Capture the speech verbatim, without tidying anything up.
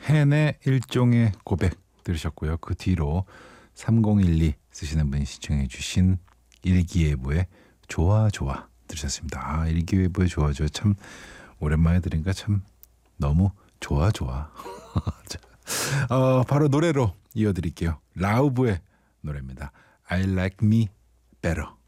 헨의 일종의 고백 들으셨고요. 그 뒤로 삼공일이 쓰시는 분이 신청해 주신 일기예보의 좋아 좋아 들으셨습니다. 아, 일기예보의 좋아 좋아 참 오랜만에 들으니까 참 너무 좋아 좋아. 자, 어, 바로 노래로 이어드릴게요. 라우브의 노래입니다. I like me better.